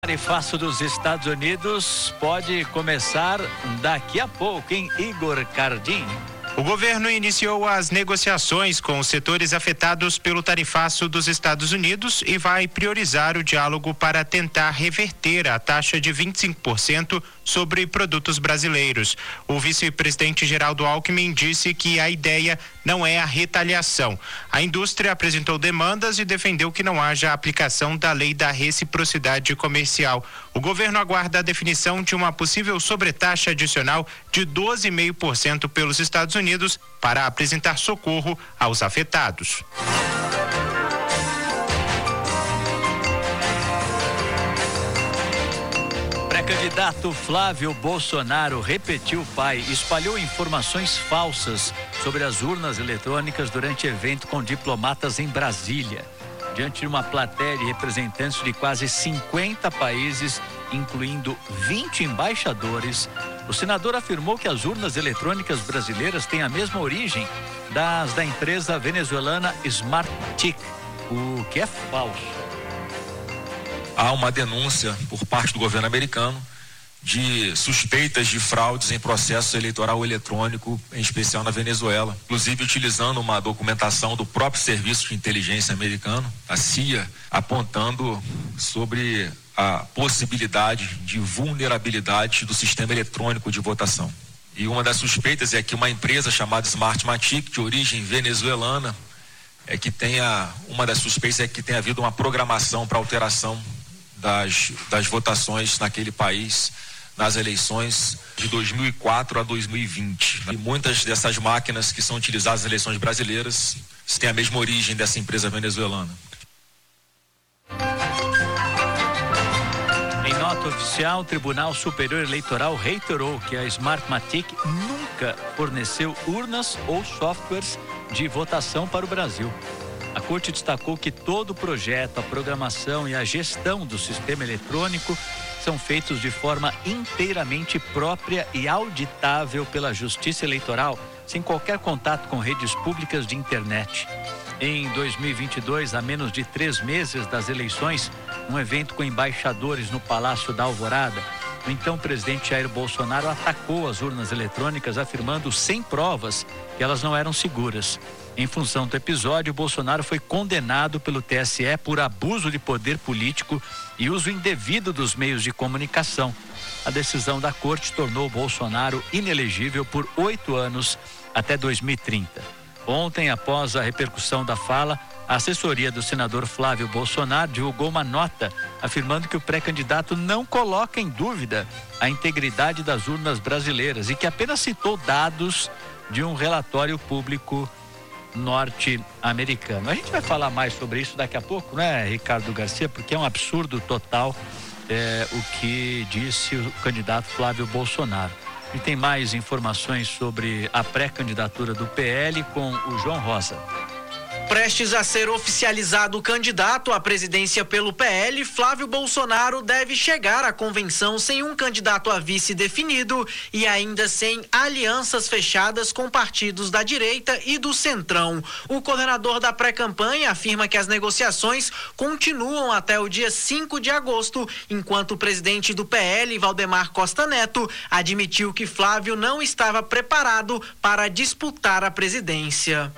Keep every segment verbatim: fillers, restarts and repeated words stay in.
Tarifaço dos Estados Unidos pode começar daqui a pouco, hein, Igor Cardim? O governo iniciou as negociações com os setores afetados pelo tarifaço dos Estados Unidos e vai priorizar o diálogo para tentar reverter a taxa de vinte e cinco por cento sobre produtos brasileiros. O vice-presidente Geraldo Alckmin disse que a ideia não é a retaliação. A indústria apresentou demandas e defendeu que não haja aplicação da lei da reciprocidade comercial. O governo aguarda a definição de uma possível sobretaxa adicional de doze vírgula cinco por cento pelos Estados Unidos para apresentar socorro aos afetados. Pré-candidato Flávio Bolsonaro repetiu o pai, espalhou informações falsas sobre as urnas eletrônicas durante evento com diplomatas em Brasília. Diante de uma plateia de representantes de quase cinquenta países, incluindo vinte embaixadores, o senador afirmou que as urnas eletrônicas brasileiras têm a mesma origem das da empresa venezuelana Smartmatic, o que é falso. Há uma denúncia por parte do governo americano de suspeitas de fraudes em processo eleitoral eletrônico, em especial na Venezuela, inclusive utilizando uma documentação do próprio Serviço de Inteligência americano, a C I A, apontando sobre a possibilidade de vulnerabilidade do sistema eletrônico de votação. E uma das suspeitas é que uma empresa chamada Smartmatic, de origem venezuelana, é que tenha, uma das suspeitas é que tenha havido uma programação para alteração das, das votações naquele país nas eleições de dois mil e quatro a dois mil e vinte. E muitas dessas máquinas que são utilizadas nas eleições brasileiras têm a mesma origem dessa empresa venezuelana. Em nota oficial, o Tribunal Superior Eleitoral reiterou que a Smartmatic nunca forneceu urnas ou softwares de votação para o Brasil. A Corte destacou que todo o projeto, a programação e a gestão do sistema eletrônico são feitos de forma inteiramente própria e auditável pela Justiça Eleitoral, sem qualquer contato com redes públicas de internet. Em dois mil e vinte e dois, a menos de três meses das eleições, um evento com embaixadores no Palácio da Alvorada, o então presidente Jair Bolsonaro atacou as urnas eletrônicas, afirmando sem provas que elas não eram seguras. Em função do episódio, Bolsonaro foi condenado pelo T S E por abuso de poder político e uso indevido dos meios de comunicação. A decisão da Corte tornou Bolsonaro inelegível por oito anos até dois mil e trinta. Ontem, após a repercussão da fala, a assessoria do senador Flávio Bolsonaro divulgou uma nota afirmando que o pré-candidato não coloca em dúvida a integridade das urnas brasileiras e que apenas citou dados de um relatório público norte-americano. A gente vai falar mais sobre isso daqui a pouco, né, Ricardo Garcia, porque é um absurdo total é, o que disse o candidato Flávio Bolsonaro. E tem mais informações sobre a pré-candidatura do P L com o João Rosa. Prestes a ser oficializado o candidato à presidência pelo P L, Flávio Bolsonaro deve chegar à convenção sem um candidato a vice definido e ainda sem alianças fechadas com partidos da direita e do centrão. O coordenador da pré-campanha afirma que as negociações continuam até o dia cinco de agosto, enquanto o presidente do P L, Valdemar Costa Neto, admitiu que Flávio não estava preparado para disputar a presidência.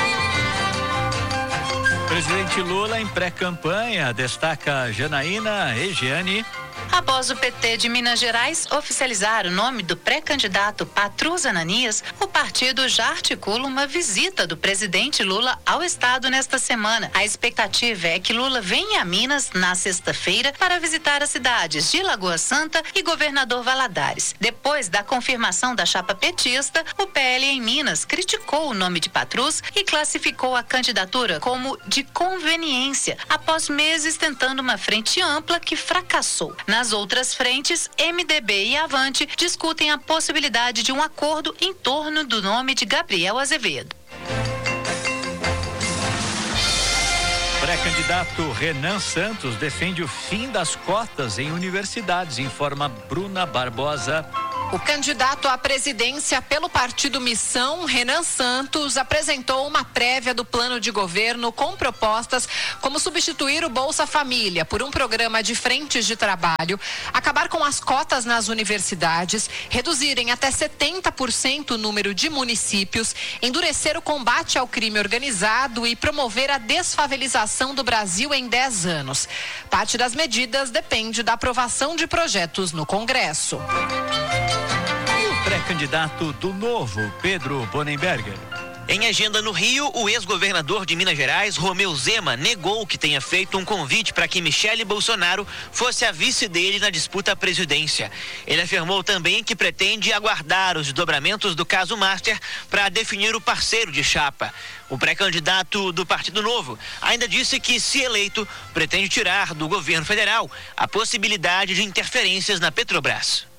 Presidente Lula em pré-campanha, destaca Janaína Regiane. Após o P T de Minas Gerais oficializar o nome do pré-candidato Patrus Ananias, o partido já articula uma visita do presidente Lula ao estado nesta semana. A expectativa é que Lula venha a Minas na sexta-feira para visitar as cidades de Lagoa Santa e Governador Valadares. Depois da confirmação da chapa petista, o P L em Minas criticou o nome de Patrus e classificou a candidatura como de conveniência, após meses tentando uma frente ampla que fracassou. Nas outras frentes, M D B e Avante discutem a possibilidade de um acordo em torno do nome de Gabriel Azevedo. Pré-candidato Renan Santos defende o fim das cotas em universidades, informa Bruna Barbosa. O candidato à presidência pelo partido Missão, Renan Santos, apresentou uma prévia do plano de governo com propostas como substituir o Bolsa Família por um programa de frentes de trabalho, acabar com as cotas nas universidades, reduzir em até setenta por cento o número de municípios, endurecer o combate ao crime organizado e promover a desfavelização do Brasil em dez anos. Parte das medidas depende da aprovação de projetos no Congresso. Pré-candidato do Novo, Pedro Bonenberger. Em agenda no Rio, o ex-governador de Minas Gerais, Romeu Zema, negou que tenha feito um convite para que Michele Bolsonaro fosse a vice dele na disputa à presidência. Ele afirmou também que pretende aguardar os desdobramentos do caso Master para definir o parceiro de chapa. O pré-candidato do Partido Novo ainda disse que, se eleito, pretende tirar do governo federal a possibilidade de interferências na Petrobras.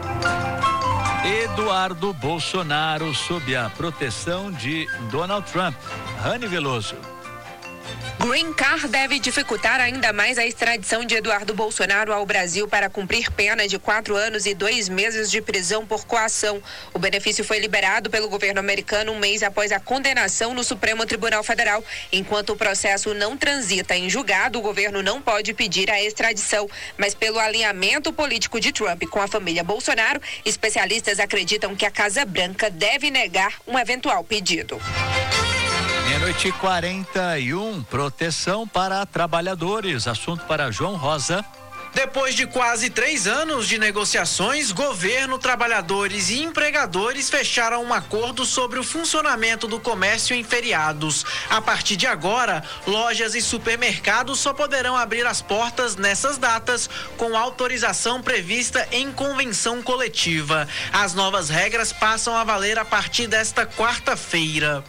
Eduardo Bolsonaro sob a proteção de Donald Trump. Rani Veloso. Green Card deve dificultar ainda mais a extradição de Eduardo Bolsonaro ao Brasil para cumprir pena de quatro anos e dois meses de prisão por coação. O benefício foi liberado pelo governo americano um mês após a condenação no Supremo Tribunal Federal. Enquanto o processo não transita em julgado, o governo não pode pedir a extradição. Mas pelo alinhamento político de Trump com a família Bolsonaro, especialistas acreditam que a Casa Branca deve negar um eventual pedido. Meia-noite e quarenta e um, proteção para trabalhadores. Assunto para João Rosa. Depois de quase três anos de negociações, governo, trabalhadores e empregadores fecharam um acordo sobre o funcionamento do comércio em feriados. A partir de agora, lojas e supermercados só poderão abrir as portas nessas datas com autorização prevista em convenção coletiva. As novas regras passam a valer a partir desta quarta-feira.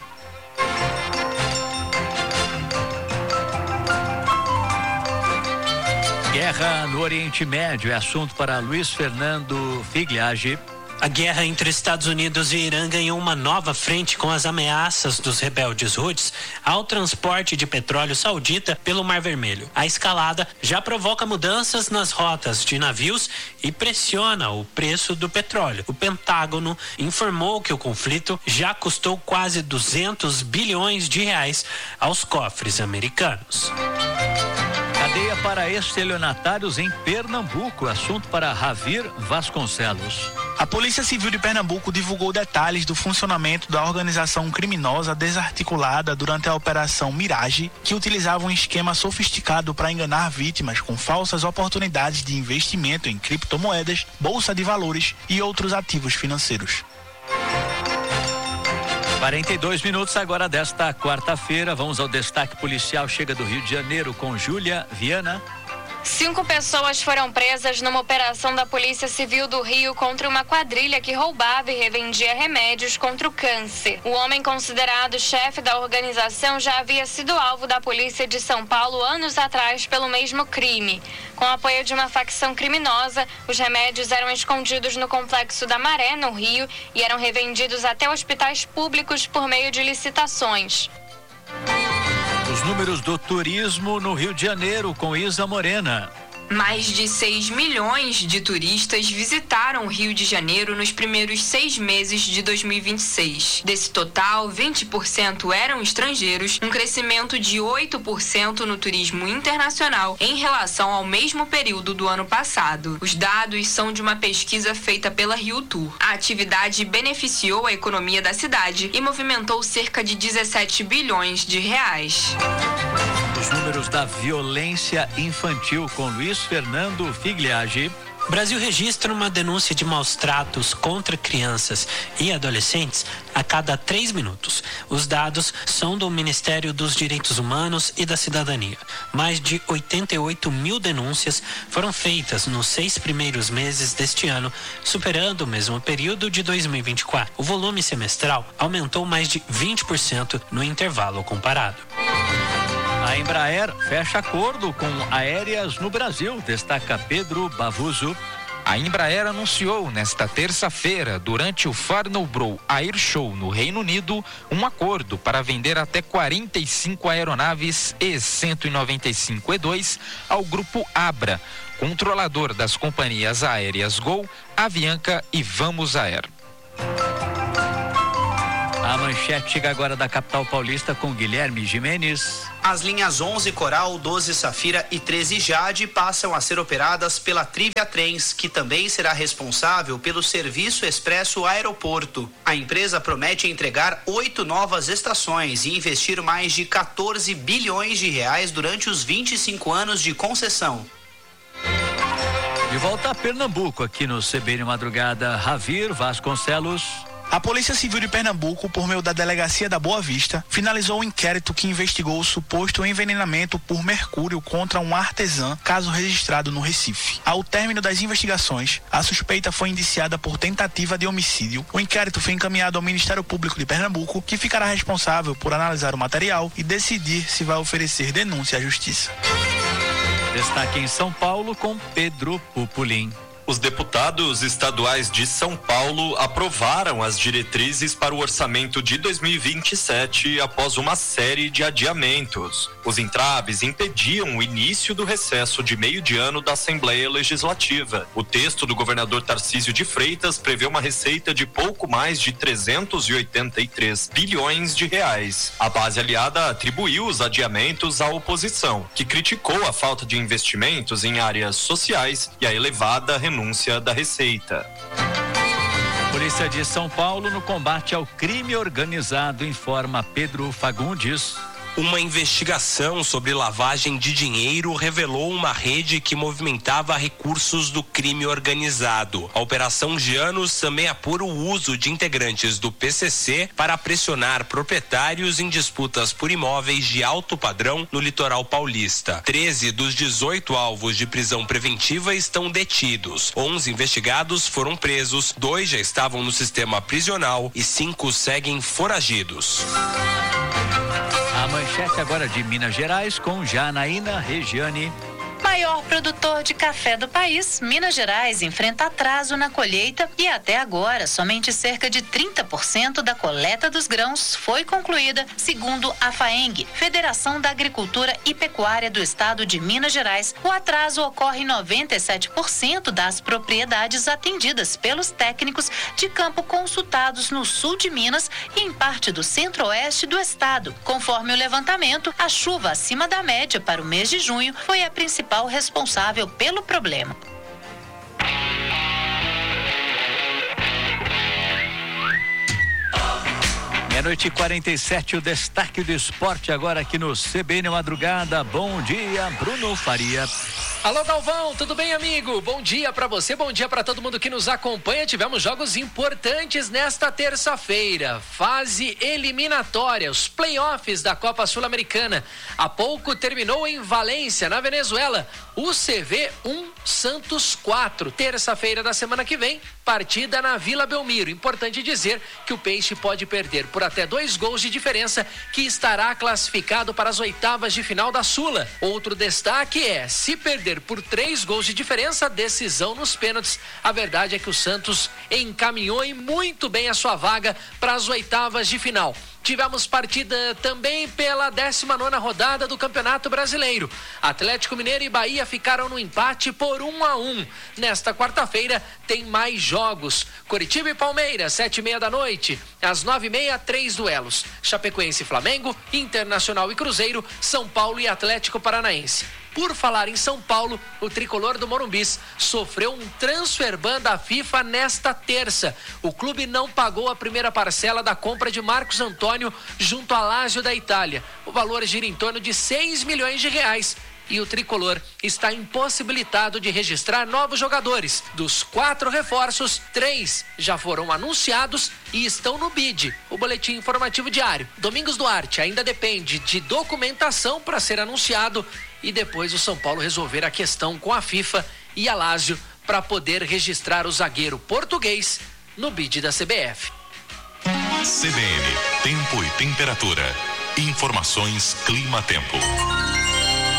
Guerra no Oriente Médio é assunto para Luiz Fernando Figliagi. A guerra entre Estados Unidos e Irã ganhou uma nova frente com as ameaças dos rebeldes Houthis ao transporte de petróleo saudita pelo Mar Vermelho. A escalada já provoca mudanças nas rotas de navios e pressiona o preço do petróleo. O Pentágono informou que o conflito já custou quase duzentos bilhões de reais aos cofres americanos. Cadeia para estelionatários em Pernambuco. Assunto para Ravir Vasconcelos. A Polícia Civil de Pernambuco divulgou detalhes do funcionamento da organização criminosa desarticulada durante a Operação Mirage, que utilizava um esquema sofisticado para enganar vítimas com falsas oportunidades de investimento em criptomoedas, bolsa de valores e outros ativos financeiros. quarenta e dois minutos agora desta quarta-feira. Vamos ao destaque policial. Chega do Rio de Janeiro com Júlia Viana. Cinco pessoas foram presas numa operação da Polícia Civil do Rio contra uma quadrilha que roubava e revendia remédios contra o câncer. O homem, considerado chefe da organização, já havia sido alvo da Polícia de São Paulo anos atrás pelo mesmo crime. Com o apoio de uma facção criminosa, os remédios eram escondidos no Complexo da Maré, no Rio, e eram revendidos até hospitais públicos por meio de licitações. Os números do turismo no Rio de Janeiro com Isa Morena. Mais de seis milhões de turistas visitaram o Rio de Janeiro nos primeiros seis meses de dois mil e vinte e seis. Desse total, vinte por cento eram estrangeiros, um crescimento de oito por cento no turismo internacional em relação ao mesmo período do ano passado. Os dados são de uma pesquisa feita pela Rio Tour. A atividade beneficiou a economia da cidade e movimentou cerca de dezessete bilhões de reais. Os números da violência infantil com Luiz Fernando Figliagi. Brasil registra uma denúncia de maus tratos contra crianças e adolescentes a cada três minutos. Os dados são do Ministério dos Direitos Humanos e da Cidadania. Mais de oitenta e oito mil denúncias foram feitas nos seis primeiros meses deste ano, superando o mesmo período de dois mil e vinte e quatro. O volume semestral aumentou mais de vinte por cento no intervalo comparado. A Embraer fecha acordo com aéreas no Brasil, destaca Pedro Bavuso. A Embraer anunciou nesta terça-feira, durante o Farnborough Air Show no Reino Unido, um acordo para vender até quarenta e cinco aeronaves E cento e noventa e cinco E dois ao grupo Abra, controlador das companhias aéreas Gol, Avianca e Vamos Air. A manchete chega agora da capital paulista com Guilherme Gimenez. As linhas onze Coral, doze Safira e treze Jade passam a ser operadas pela Trivia Trens, que também será responsável pelo serviço expresso aeroporto. A empresa promete entregar oito novas estações e investir mais de quatorze bilhões de reais durante os vinte e cinco anos de concessão. De volta a Pernambuco, aqui no C B N Madrugada, Ravir Vasconcelos. A Polícia Civil de Pernambuco, por meio da Delegacia da Boa Vista, finalizou o inquérito que investigou o suposto envenenamento por mercúrio contra um artesã, caso registrado no Recife. Ao término das investigações, a suspeita foi indiciada por tentativa de homicídio. O inquérito foi encaminhado ao Ministério Público de Pernambuco, que ficará responsável por analisar o material e decidir se vai oferecer denúncia à Justiça. Destaque em São Paulo com Pedro Pupolin. Os deputados estaduais de São Paulo aprovaram as diretrizes para o orçamento de dois mil e vinte e sete após uma série de adiamentos. Os entraves impediam o início do recesso de meio de ano da Assembleia Legislativa. O texto do governador Tarcísio de Freitas prevê uma receita de pouco mais de trezentos e oitenta e três bilhões de reais. A base aliada atribuiu os adiamentos à oposição, que criticou a falta de investimentos em áreas sociais e a elevada renúncia denúncia da Receita. Polícia de São Paulo no combate ao crime organizado, informa Pedro Fagundes. Uma investigação sobre lavagem de dinheiro revelou uma rede que movimentava recursos do crime organizado. A Operação Gianos também apura o uso de integrantes do P C C para pressionar proprietários em disputas por imóveis de alto padrão no litoral paulista. treze dos dezoito alvos de prisão preventiva estão detidos. onze investigados foram presos, dois já estavam no sistema prisional e cinco seguem foragidos. A manchete agora de Minas Gerais com Janaína Regiane. Maior produtor de café do país, Minas Gerais enfrenta atraso na colheita e até agora somente cerca de trinta por cento da coleta dos grãos foi concluída, segundo a FAENG, Federação da Agricultura e Pecuária do Estado de Minas Gerais. O atraso ocorre em noventa e sete por cento das propriedades atendidas pelos técnicos de campo consultados no sul de Minas e em parte do centro-oeste do estado. Conforme o levantamento, a chuva acima da média para o mês de junho foi a principal responsável pelo problema. Meia-noite e quarenta e sete, o destaque do esporte agora aqui no C B N Madrugada. Bom dia, Bruno Faria. Alô, Galvão, tudo bem, amigo? Bom dia pra você, bom dia pra todo mundo que nos acompanha. Tivemos jogos importantes nesta terça-feira. Fase eliminatória, os playoffs da Copa Sul-Americana. Há pouco terminou em Valência, na Venezuela. U C V um, Santos quatro. Terça-feira da semana que vem, partida na Vila Belmiro. Importante dizer que o Peixe pode perder por até dois gols de diferença, que estará classificado para as oitavas de final da Sula. Outro destaque é, se perder por três gols de diferença, decisão nos pênaltis. A verdade é que o Santos encaminhou e muito bem a sua vaga para as oitavas de final. Tivemos partida também pela décima nona rodada do Campeonato Brasileiro. Atlético Mineiro e Bahia ficaram no empate por um a um. Nesta quarta-feira tem mais jogos. Coritiba e Palmeiras, sete e meia da noite. Às nove e meia, três duelos. Chapecoense e Flamengo, Internacional e Cruzeiro, São Paulo e Atlético Paranaense. Por falar em São Paulo, o tricolor do Morumbis sofreu um transfer ban da FIFA nesta terça. O clube não pagou a primeira parcela da compra de Marcos Antônio junto à Lazio da Itália. O valor gira em torno de seis milhões de reais. E o tricolor está impossibilitado de registrar novos jogadores. Dos quatro reforços, três já foram anunciados e estão no B I D, o boletim informativo diário. Domingos Duarte ainda depende de documentação para ser anunciado e depois o São Paulo resolver a questão com a FIFA e a Lazio para poder registrar o zagueiro português no B I D da C B F. C B N, tempo e temperatura. Informações Clima Tempo.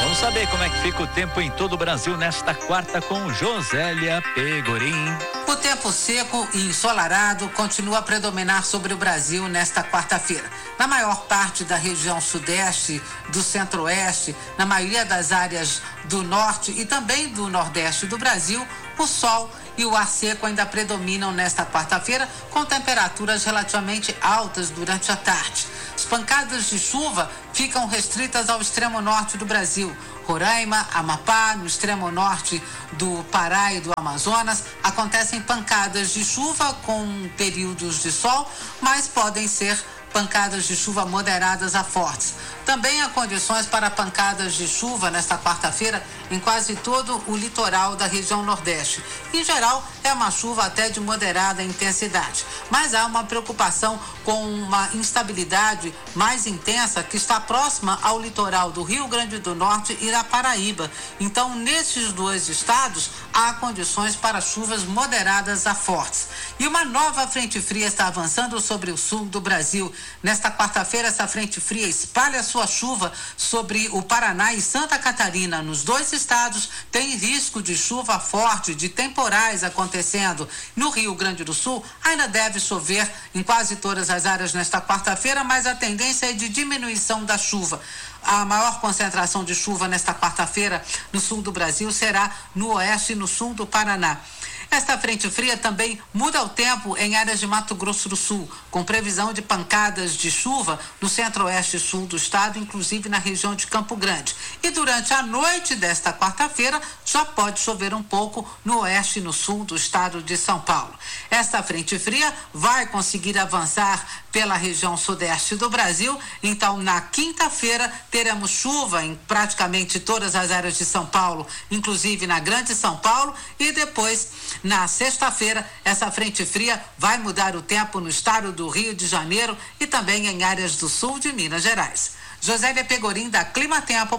Vamos saber como é que fica o tempo em todo o Brasil nesta quarta com Josélia Pegorim. O tempo seco e ensolarado continua a predominar sobre o Brasil nesta quarta-feira. Na maior parte da região sudeste, do centro-oeste, na maioria das áreas do norte e também do nordeste do Brasil, o sol e o ar seco ainda predominam nesta quarta-feira, com temperaturas relativamente altas durante a tarde. As pancadas de chuva ficam restritas ao extremo norte do Brasil. Roraima, Amapá, no extremo norte do Pará e do Amazonas, acontecem pancadas de chuva com períodos de sol, mas podem ser pancadas de chuva moderadas a fortes. Também há condições para pancadas de chuva nesta quarta-feira em quase todo o litoral da região nordeste. Em geral, é uma chuva até de moderada intensidade, mas há uma preocupação com uma instabilidade mais intensa que está próxima ao litoral do Rio Grande do Norte e da Paraíba. Então, nesses dois estados, há condições para chuvas moderadas a fortes. E uma nova frente fria está avançando sobre o sul do Brasil. Nesta quarta-feira, essa frente fria espalha sua chuva sobre o Paraná e Santa Catarina. Nos dois estados, tem risco de chuva forte, de temporais acontecendo. No Rio Grande do Sul, ainda deve chover em quase todas as áreas nesta quarta-feira, mas a tendência é de diminuição da chuva. A maior concentração de chuva nesta quarta-feira no sul do Brasil será no oeste e no sul do Paraná. Esta frente fria também muda o tempo em áreas de Mato Grosso do Sul, com previsão de pancadas de chuva no centro-oeste e sul do estado, inclusive na região de Campo Grande. E durante a noite desta quarta-feira já pode chover um pouco no oeste e no sul do estado de São Paulo. Esta frente fria vai conseguir avançar pela região sudeste do Brasil, então na quinta-feira teremos chuva em praticamente todas as áreas de São Paulo, inclusive na Grande São Paulo, e depois na sexta-feira essa frente fria vai mudar o tempo no estado do Rio de Janeiro e também em áreas do sul de Minas Gerais. Josélia Pegorim, da Clima Tempo.